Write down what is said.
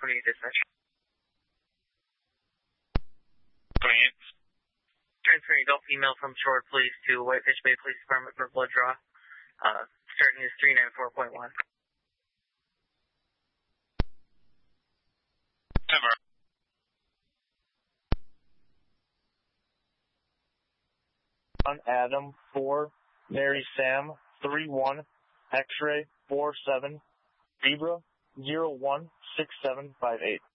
28 dispatch. 28. Transferring adult female from Shore Police to Whitefish Bay Police Department for blood draw. Starting is 394.1. Never. On Adam 4, Mary Sam 31, X-ray 47, Zebra 016758.